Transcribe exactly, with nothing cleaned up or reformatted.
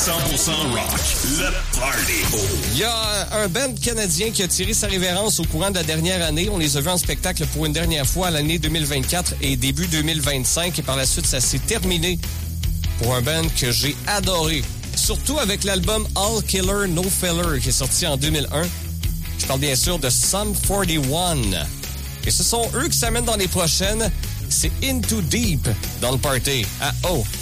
cent pour cent rock, le party. Il y a un band canadien qui a tiré sa révérence au courant de la dernière année. On les a vus en spectacle pour une dernière fois à l'année deux mille vingt-quatre et début deux mille vingt-cinq. Et par la suite, ça s'est terminé pour un band que j'ai adoré. Surtout avec l'album All Killer No Filler qui est sorti en deux mille un. Je parle bien sûr de Sum quarante et un. Et ce sont eux qui s'amènent dans les prochaines. C'est Into Deep dans le party à O